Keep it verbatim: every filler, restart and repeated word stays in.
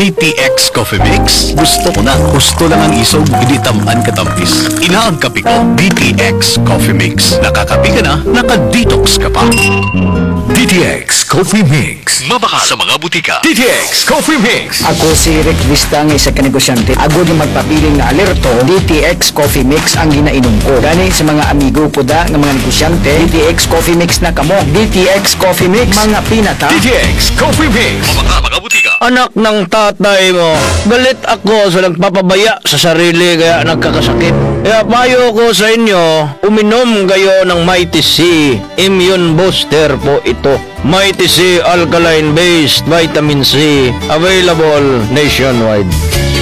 D T X Coffee Mix. Gusto ko na. Gusto lang ang isog, hindi tamaan katampis. Inaang kape ko, D T X Coffee Mix. Nakakape ka na, naka-detox ka pa. D T X Coffee Mix. Mabaka sa mga butika. D T X Coffee Mix. Ako si Rick Vista nga isa ka negosyante. Ako yung magpapiling na alerto, D T X Coffee Mix ang ginainom ko. Gani sa mga amigo ko da ng mga negosyante, D T X Coffee Mix na kamo. D T X Coffee Mix, mga pinata. D T X Coffee Mix. Mabaka mga butika. Anak ng tatay mo, galit ako sa nagpapabaya sa sarili kaya nagkakasakit. Kaya payo ko sa inyo, uminom kayo ng Mighty C Immune Booster po ito. Mighty C Alkaline Based Vitamin C, available nationwide.